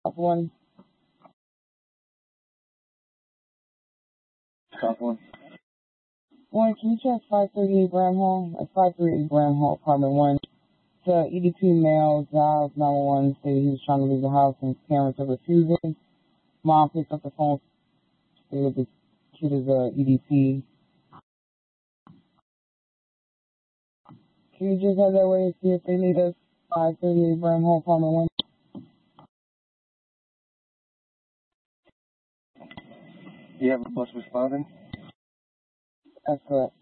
one. Top one. One, can you check 538 Graham Hall? That's 538 Graham Hall, apartment 1. It's EDP male, dialed 911, stated he was trying to leave the house and his parents are refusing. Mom picked up the phone, stated the kid is EDP. Can you just have that way and see if they need us? 538 Graham Hall, apartment 1. You have a bus responding? That's correct.